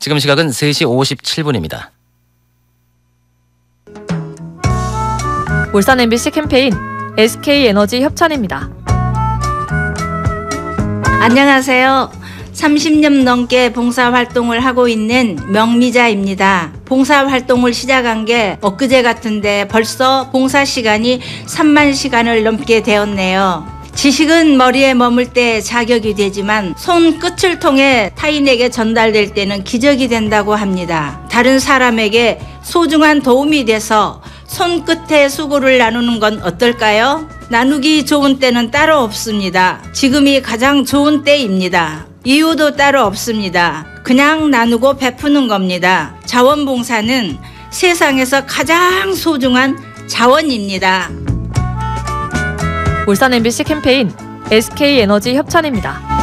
지금 시각은 3시 57분입니다. 울산 MBC 캠페인 SK에너지 협찬입니다. 안녕하세요. 30년 넘게 봉사활동을 하고 있는 명미자입니다. 봉사활동을 시작한 게 엊그제 같은데 벌써 봉사시간이 3만 시간을 넘게 되었네요. 지식은 머리에 머물 때 자격이 되지만 손끝을 통해 타인에게 전달될 때는 기적이 된다고 합니다. 다른 사람에게 소중한 도움이 돼서 손끝에 수고를 나누는 건 어떨까요? 나누기 좋은 때는 따로 없습니다. 지금이 가장 좋은 때입니다. 이유도 따로 없습니다. 그냥 나누고 베푸는 겁니다. 자원봉사는 세상에서 가장 소중한 자원입니다. 울산 MBC 캠페인 SK에너지 협찬입니다.